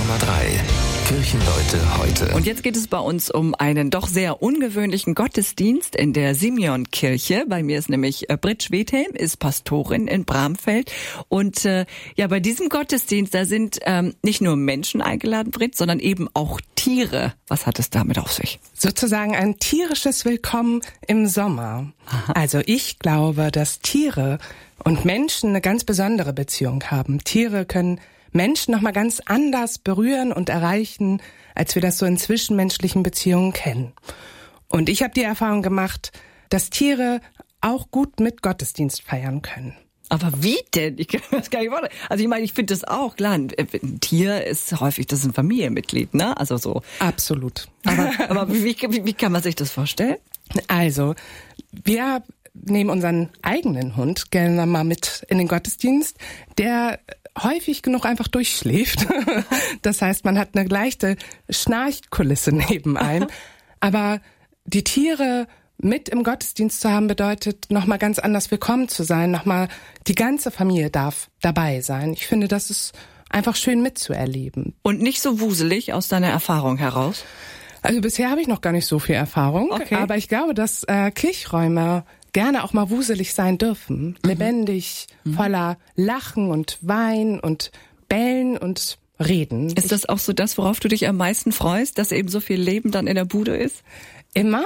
Kirchenleute heute. Und jetzt geht es bei uns um einen doch sehr ungewöhnlichen Gottesdienst in der Simeonkirche. Bei mir ist nämlich Britt Schwedhelm, ist Pastorin in Bramfeld. Und bei diesem Gottesdienst, da sind nicht nur Menschen eingeladen, Britt, sondern eben auch Tiere. Was hat es damit auf sich? Sozusagen ein tierisches Willkommen im Sommer. Aha. Also ich glaube, dass Tiere und Menschen eine ganz besondere Beziehung haben. Tiere können Menschen nochmal ganz anders berühren und erreichen, als wir das so in zwischenmenschlichen Beziehungen kennen. Und ich habe die Erfahrung gemacht, dass Tiere auch gut mit Gottesdienst feiern können. Aber wie denn? Ich kann das gar nicht vorstellen. Also ich meine, ich finde das auch, klar, ein Tier ist häufig, das ist ein Familienmitglied, ne? Also so. Absolut. Aber wie kann man sich das vorstellen? Also, wir nehmen unseren eigenen Hund gerne mal mit in den Gottesdienst, der häufig genug einfach durchschläft. Das heißt, man hat eine leichte Schnarchkulisse neben einem. Aber die Tiere mit im Gottesdienst zu haben, bedeutet, nochmal ganz anders willkommen zu sein. Nochmal, die ganze Familie darf dabei sein. Ich finde, das ist einfach schön mitzuerleben. Und nicht so wuselig aus deiner Erfahrung heraus? Also bisher habe ich noch gar nicht so viel Erfahrung. Okay. Aber ich glaube, dass Kirchräume gerne auch mal wuselig sein dürfen. Lebendig, voller Lachen und Wein und Bellen und Reden. Ist das auch so das, worauf du dich am meisten freust, dass eben so viel Leben dann in der Bude ist? Immer.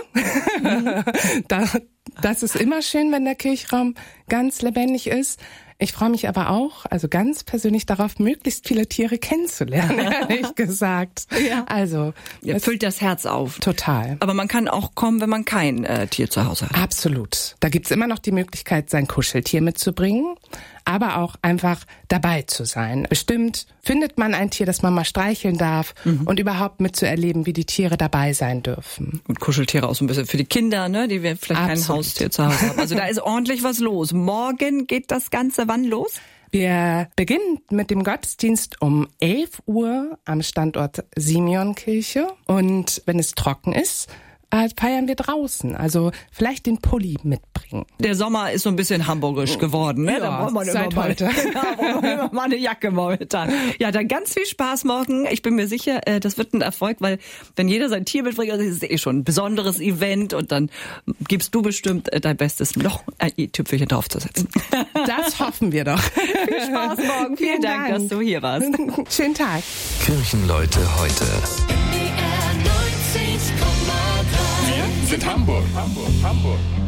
Das ist immer schön, wenn der Kirchraum ganz lebendig ist. Ich freue mich aber auch, also ganz persönlich darauf, möglichst viele Tiere kennenzulernen, ehrlich gesagt. Ja. Also füllt das Herz auf. Total. Aber man kann auch kommen, wenn man kein Tier zu Hause hat. Absolut. Da gibt's immer noch die Möglichkeit, sein Kuscheltier mitzubringen, aber auch einfach dabei zu sein. Bestimmt findet man ein Tier, das man mal streicheln darf und überhaupt mitzuerleben, wie die Tiere dabei sein dürfen. Und Kuscheltiere auch so ein bisschen für die Kinder, ne, die wir vielleicht kein Haustier zu Hause haben. Also da ist ordentlich was los. Morgen geht das Ganze wann los? Wir beginnen mit dem Gottesdienst um 11 Uhr am Standort Simeonkirche. Und wenn es trocken ist, feiern wir draußen. Also vielleicht den Pulli mitbringen. Der Sommer ist so ein bisschen hamburgisch geworden, ne? Ja, da braucht man seit heute. Immer mal eine Jacke momentan. Ja, dann ganz viel Spaß morgen. Ich bin mir sicher, das wird ein Erfolg, weil wenn jeder sein Tier mitbringt, das ist eh schon ein besonderes Event und dann gibst du bestimmt dein Bestes, noch ein i-Tüpfelchen draufzusetzen. Das hoffen wir doch. Viel Spaß morgen. Vielen Dank, dass du hier warst. Schönen Tag. Kirchenleute heute. Wir sind Hamburg.